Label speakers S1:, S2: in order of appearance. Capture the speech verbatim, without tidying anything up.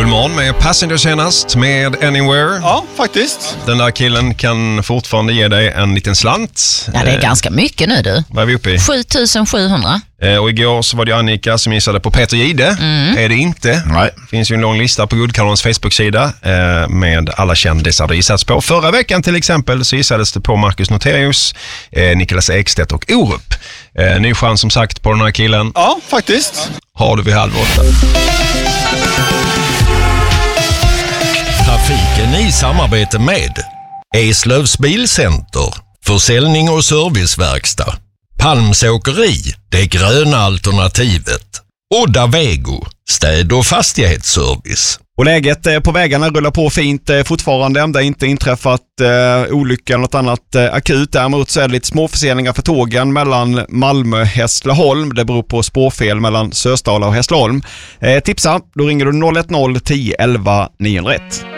S1: Dubbelmorgon med Passenger senast med Anywhere.
S2: Ja, faktiskt.
S1: Den där killen kan fortfarande ge dig en liten slant.
S3: Ja, det är
S1: eh,
S3: ganska mycket nu du.
S1: Vad är vi uppe i?
S3: sju tusen sjuhundra.
S1: Eh, och igår så var det Annika som gissade på Peter Gide. Mm. Är det inte?
S4: Nej.
S1: Det finns ju en lång lista på Guldkallons Facebook-sida eh, med alla kändisar det gissats på. Förra veckan till exempel så gissades det på Marcus Noterius, eh, Niklas Ekstedt och Orup. Eh, ny chans som sagt på den här killen.
S2: Ja, faktiskt.
S1: Har du vid halv åtta.
S5: Trafiken i samarbete med Eslövs Bilcenter, försäljning och serviceverkstad, Palmsåkeri, det gröna alternativet, Odda Vego, städ- och fastighetsservice.
S2: Och läget på vägarna rullar på fint fortfarande. Det har inte inträffat eh, olycka eller något annat eh, akut. Däremot så är det lite små förseningar för tågen mellan Malmö och Hässleholm. Det beror på spårfel mellan Sösdala och Hässleholm. Eh, tipsa, då ringer du noll ett noll tio elva niohundraett.